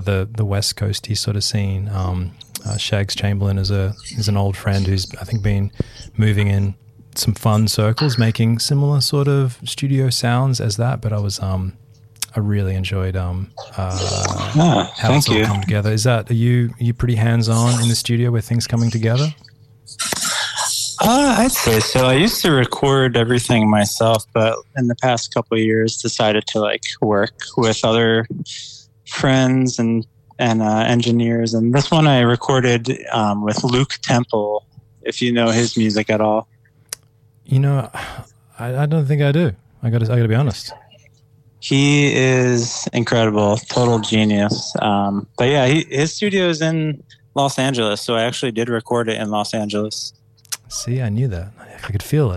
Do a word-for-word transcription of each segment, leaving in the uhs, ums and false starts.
the the West Coasty sort of scene. Um, uh, Shags Chamberlain is a is an old friend who's I think been moving in some fun circles, making similar sort of studio sounds as that. But I was um I really enjoyed um uh, ah, how thank it's all you. come together. Is that are you are you pretty hands on in the studio with things coming together? Uh, I'd say so. I used to record everything myself, but in the past couple of years, decided to like work with other friends and and uh, engineers. And this one I recorded um, with Luke Temple, if you know his music at all. You know, I, I don't think I do. I got to I got to be honest. He is incredible, total genius. Um, but yeah, he, his studio is in Los Angeles, so I actually did record it in Los Angeles. See, I knew that. I could feel it.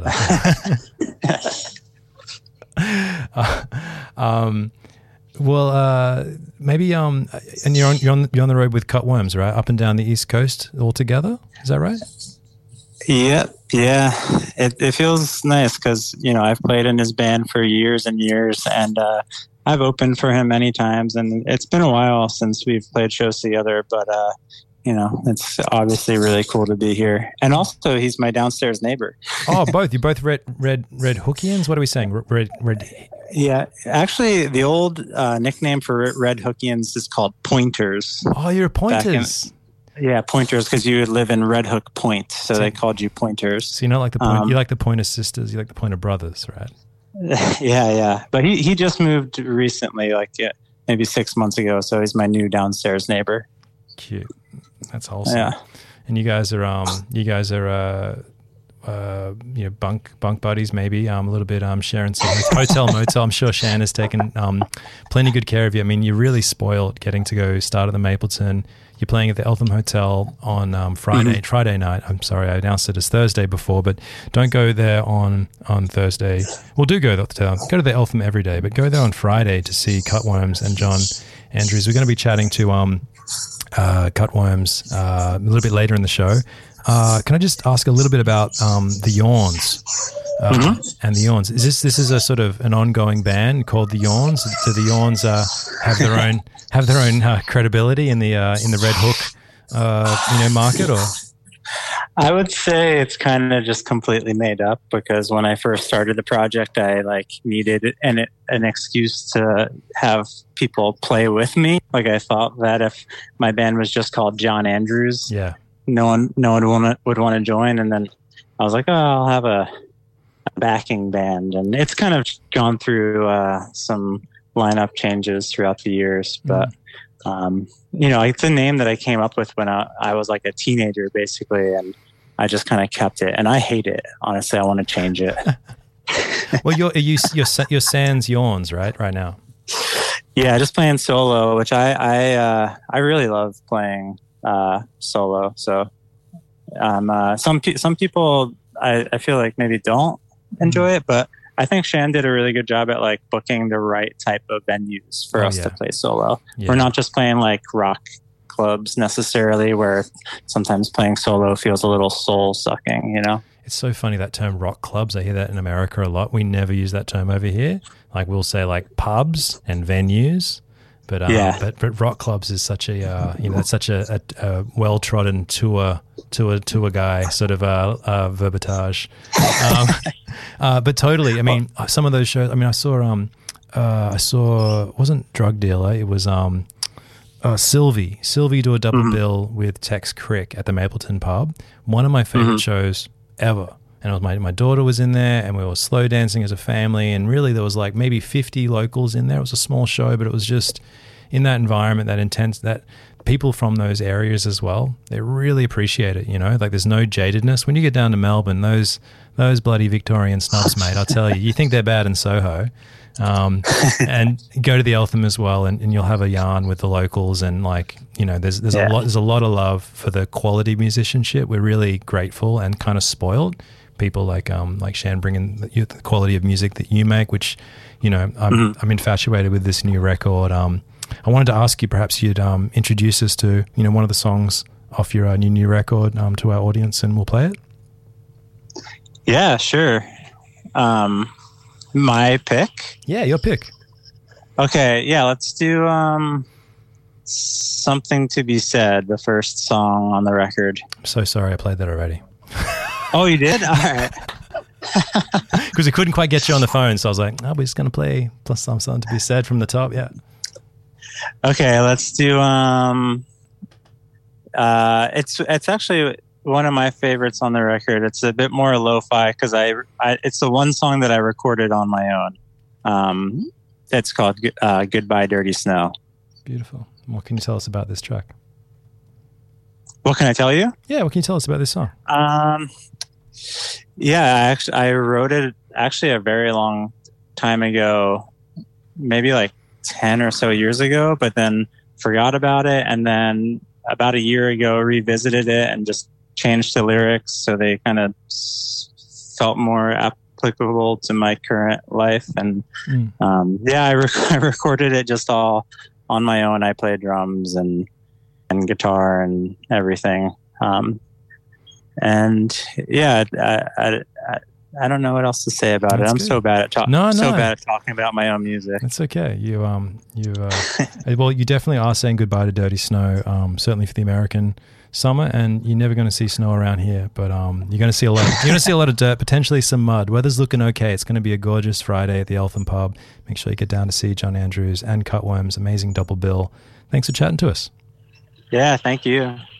uh, um, well, uh, maybe, um, and you're on you're on you're on the road with Cutworms, right? Up and down the East Coast all together. Is that right? Yeah, yeah. It it feels nice because you know I've played in his band for years and years, and uh, I've opened for him many times, and it's been a while since we've played shows together, but. Uh, You know, it's obviously really cool to be here. And also, he's my downstairs neighbor. Oh, both. You're both red red, red Hookians? What are we saying? Red, red. Yeah. Actually, the old uh, nickname for red Hookians is called Pointers. Oh, you're Pointers. In, yeah, Pointers, because you live in Red Hook Point. So, so they called you Pointers. So you're not like the point, um, you like the Pointer sisters. You like the Pointer brothers, right? Yeah, yeah. But he, he just moved recently, like yeah, maybe six months ago. So he's my new downstairs neighbor. Cute. That's awesome. Yeah. And you guys are um you guys are uh uh you know bunk bunk buddies maybe um a little bit um sharing some hotel motel. I'm sure Shan has taken um plenty good care of you. I mean, you're really spoiled getting to go start at the Mapleton. You're playing at the Eltham Hotel on um, Friday mm-hmm. Friday night. I'm sorry, I announced it as Thursday before, but don't go there on on Thursday. Well, do go there. Go to the Eltham every day, but go there on Friday to see Cutworms and John Andrews. We're going to be chatting to um. Uh, Cutworms uh, a little bit later in the show. Uh, can I just ask a little bit about um, the Yawns uh, mm-hmm. and the Yawns? Is this this is a sort of an ongoing band called the Yawns? Do the Yawns uh, have their own have their own uh, credibility in the uh, in the Red Hook uh, you know market? Or I would say it's kind of just completely made up because when I first started the project, I like needed an an excuse to have people play with me. Like I thought that if my band was just called John Andrews, yeah, no one no one would want would want to join. And then I was like, oh, I'll have a, a backing band, and it's kind of gone through uh, some lineup changes throughout the years, but. Mm. Um, you know, it's a name that I came up with when I, I was like a teenager, basically, and I just kind of kept it. And I hate it. Honestly, I want to change it. Well, you're you you're you're Sans Yawns, right? Right now. Yeah, just playing solo, which I I uh, I really love playing uh, solo. So, um, uh, some pe- some people I, I feel like maybe don't enjoy mm. it, but. I think Shan did a really good job at like booking the right type of venues for oh, us yeah. to play solo. Yeah. We're not just playing like rock clubs necessarily, where sometimes playing solo feels a little soul sucking, you know? It's so funny, that term rock clubs. I hear that in America a lot. We never use that term over here. Like we'll say like pubs and venues, but um, yeah. but but rock clubs is such a uh, you know it's such a, a, a well trodden tour tour tour guy sort of uh, uh, verbiage. Um, uh, but totally, I mean, some of those shows. I mean, I saw um uh, I saw it wasn't Drug Dealer. It was um. Uh, Sylvie. Sylvie do a double mm-hmm. bill with Tex Crick at the Mapleton pub. One of my favorite mm-hmm. shows ever. And it was my, my daughter was in there and we were slow dancing as a family. And really there was like maybe fifty locals in there. It was a small show, but it was just in that environment, that intense, that people from those areas as well, they really appreciate it, you know? Like there's no jadedness. When you get down to Melbourne, those those bloody Victorian snobs, mate, I'll tell you, you think they're bad in Soho. Um, and go to the Eltham as well, and, and you'll have a yarn with the locals, and like you know, there's there's yeah. a lot there's a lot of love for the quality musicianship. We're really grateful and kind of spoiled. People like um like Shan bringing the, the quality of music that you make, which you know I'm mm-hmm. I'm infatuated with this new record. Um, I wanted to ask you, perhaps you'd um introduce us to you know one of the songs off your uh, new new record um to our audience, and we'll play it. Yeah, sure. Um. My pick? Yeah, your pick. Okay, yeah, let's do um Something to Be Said, the first song on the record. I'm so sorry I played that already. Oh, you did? All right. Because we couldn't quite get you on the phone, so I was like, oh, we're just going to play plus some something to be said from the top. Yeah. Okay, let's do um uh it's it's actually one of my favorites on the record. It's a bit more lo-fi because I, I it's the one song that I recorded on my own. Um it's called uh, Goodbye Dirty Snow. Beautiful. What can you tell us about this track? What can I tell you? Yeah, what can you tell us about this song? Um yeah, I actually I wrote it actually a very long time ago, maybe like ten or so years ago, but then forgot about it, and then about a year ago revisited it and just changed the lyrics so they kind of felt more applicable to my current life. And mm. um, yeah, I, rec- I recorded it just all on my own. I played drums and and guitar and everything. Um, and yeah, I, I, I I don't know what else to say about That's it. I'm good. so bad at talking. No, no. So bad at talking about my own music. It's okay. You um you uh, well you definitely are saying goodbye to Dirty Snow. Um, certainly for the American summer, and you're never going to see snow around here. But um, you're going to see a lot. Of, you're going to see a lot of dirt, potentially some mud. Weather's looking okay. It's going to be a gorgeous Friday at the Eltham Pub. Make sure you get down to see John Andrews and Cutworms. Amazing double bill. Thanks for chatting to us. Yeah, thank you.